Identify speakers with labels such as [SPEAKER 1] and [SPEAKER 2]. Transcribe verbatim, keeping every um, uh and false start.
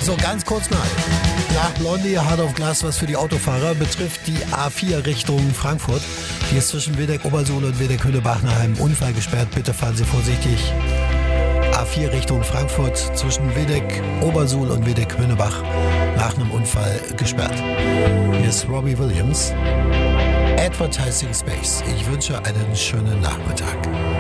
[SPEAKER 1] So, ganz kurz nach. Nach Blondie, Hard of Glass, was für die Autofahrer betrifft, die A vier Richtung Frankfurt. Die ist zwischen Wildeck-Obersuhl und Wildeck-Hülle-Bach nach einem Unfall gesperrt. Bitte fahren Sie vorsichtig. A vier Richtung Frankfurt zwischen Wildeck-Obersuhl und Wildeck-Hülle-Bach nach einem Unfall gesperrt. Hier ist Robbie Williams. Advertising Space. Ich wünsche einen schönen Nachmittag.